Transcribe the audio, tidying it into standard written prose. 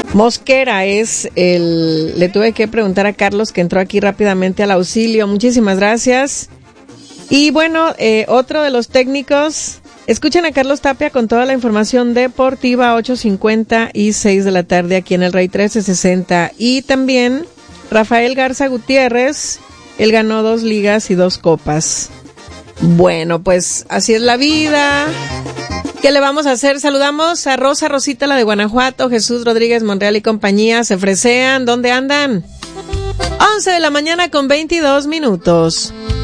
Mosquera le tuve que preguntar a Carlos, que entró aquí rápidamente al auxilio. Muchísimas gracias. Y bueno, otro de los técnicos, escuchen a Carlos Tapia con toda la información deportiva, 8:50 y 6 de la tarde aquí en el Rey 1360. Y también Rafael Garza Gutiérrez, él ganó 2 ligas y 2 copas. Bueno, pues así es la vida. ¿Qué le vamos a hacer? Saludamos a Rosita, la de Guanajuato, Jesús Rodríguez Monreal y compañía. Se fresean, ¿dónde andan? 11 de la mañana con 22 minutos.